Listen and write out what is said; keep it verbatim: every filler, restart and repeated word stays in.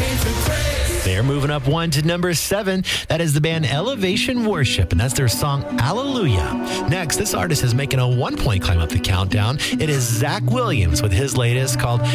They're moving up one to number seven. That is the band Elevation Worship, and that's their song, Hallelujah. Next, this artist is making a one-point climb up the countdown. It is Zach Williams with his latest called